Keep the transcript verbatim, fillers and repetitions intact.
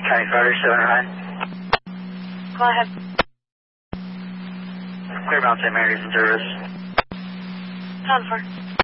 County Fire seven nine. Go ahead. Clear Mount Saint Mary's in service. ten four.